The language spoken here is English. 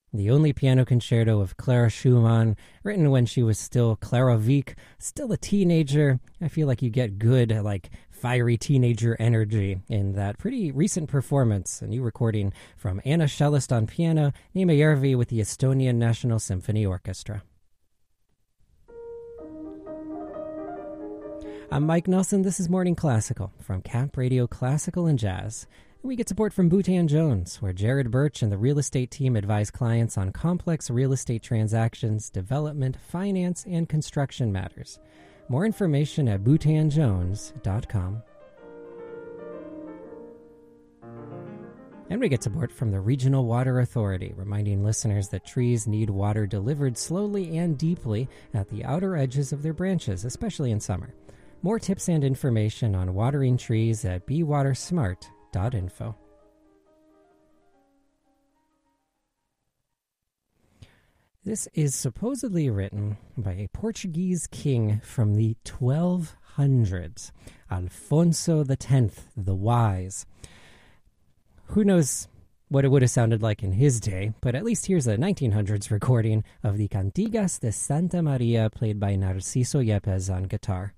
the only piano concerto of Clara Schumann, written when she was still Clara Wieck, still a teenager. I feel like you get good, like, fiery teenager energy in that pretty recent performance, a new recording from Anna Cellist on piano, Nima Järvi with the Estonian National Symphony Orchestra. I'm Mike Nelson. This is Morning Classical from Camp Radio Classical and Jazz. We get support from Boutan Jones, where Jared Birch and the real estate team advise clients on complex real estate transactions, development, finance, and construction matters. More information at boutanjones.com. And we get support from the Regional Water Authority, reminding listeners that trees need water delivered slowly and deeply at the outer edges of their branches, especially in summer. More tips and information on watering trees at bewatersmart.info. This is supposedly written by a Portuguese king from the 1200s, Alfonso X, the Wise. Who knows what it would have sounded like in his day, but at least here's a 1900s recording of the Cantigas de Santa Maria played by Narciso Yepes on guitar.